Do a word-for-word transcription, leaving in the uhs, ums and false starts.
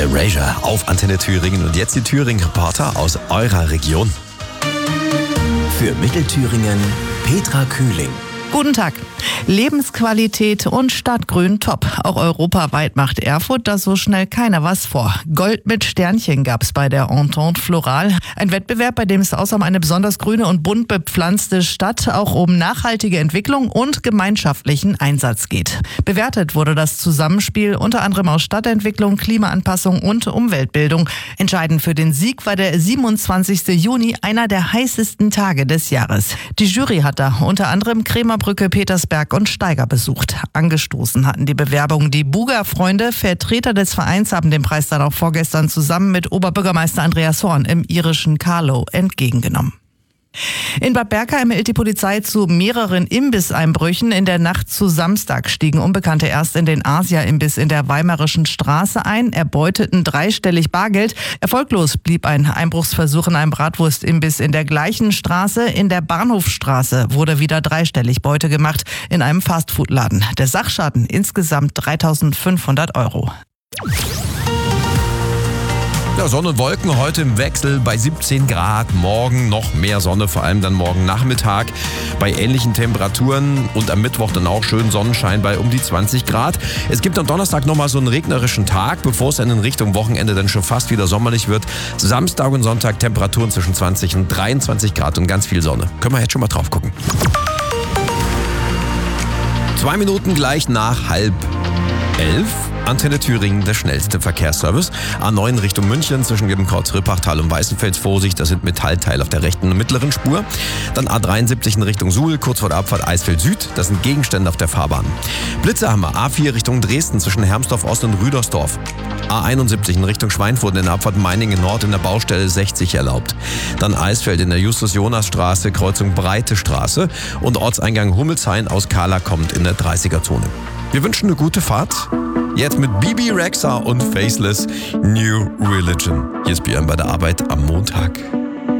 Erasure auf Antenne Thüringen und jetzt die Thüringen-Reporter aus eurer Region. Für Mittelthüringen Petra Kühling. Guten Tag. Lebensqualität und Stadtgrün top. Auch europaweit macht Erfurt da so schnell keiner was vor. Gold mit Sternchen gab's bei der Entente Floral. Ein Wettbewerb, bei dem es außer um eine besonders grüne und bunt bepflanzte Stadt auch um nachhaltige Entwicklung und gemeinschaftlichen Einsatz geht. Bewertet wurde das Zusammenspiel unter anderem aus Stadtentwicklung, Klimaanpassung und Umweltbildung. Entscheidend für den Sieg war der siebenundzwanzigsten Juni, einer der heißesten Tage des Jahres. Die Jury hat da unter anderem Krämerbrücke, Petersberg und Steiger besucht. Angestoßen hatten die Bewerbungen die Buga-Freunde. Vertreter des Vereins haben den Preis dann auch vorgestern zusammen mit Oberbürgermeister Andreas Horn im irischen Carlow entgegengenommen. In Bad Berka ermittelt die Polizei zu mehreren Imbisseinbrüchen. In der Nacht zu Samstag stiegen Unbekannte erst in den Asia-Imbiss in der Weimarischen Straße ein, erbeuteten dreistellig Bargeld. Erfolglos blieb ein Einbruchsversuch in einem Bratwurstimbiss in der gleichen Straße. In der Bahnhofstraße wurde wieder dreistellig Beute gemacht in einem Fastfood-Laden. Der Sachschaden insgesamt dreitausendfünfhundert Euro. Ja, Sonne und Wolken heute im Wechsel bei siebzehn Grad. Morgen noch mehr Sonne, vor allem dann morgen Nachmittag bei ähnlichen Temperaturen und am Mittwoch dann auch schön Sonnenschein bei um die zwanzig Grad. Es gibt am Donnerstag nochmal so einen regnerischen Tag, bevor es dann in Richtung Wochenende dann schon fast wieder sommerlich wird. Samstag und Sonntag Temperaturen zwischen zwanzig und dreiundzwanzig Grad und ganz viel Sonne. Können wir jetzt schon mal drauf gucken. Zwei Minuten gleich nach halb elf. Antenne Thüringen, der schnellste Verkehrsservice. A neun Richtung München zwischen Gibbenkreuz, Rippachtal und Weißenfels. Vorsicht, das sind Metallteile auf der rechten und mittleren Spur. Dann A dreiundsiebzig in Richtung Suhl, kurz vor der Abfahrt Eisfeld Süd. Das sind Gegenstände auf der Fahrbahn. Blitze haben wir. A vier Richtung Dresden zwischen Hermsdorf Ost und Rüdersdorf. A einundsiebzig in Richtung Schweinfurt in der Abfahrt Meiningen Nord in der Baustelle sechzig erlaubt. Dann Eisfeld in der Justus-Jonas-Straße, Kreuzung Breite Straße. Und Ortseingang Hummelshain aus Kahla kommt in der dreißiger-Zone. Wir wünschen eine gute Fahrt. Jetzt mit Bibi Rexha und Faceless New Religion. Hier ist Björn bei der Arbeit am Montag.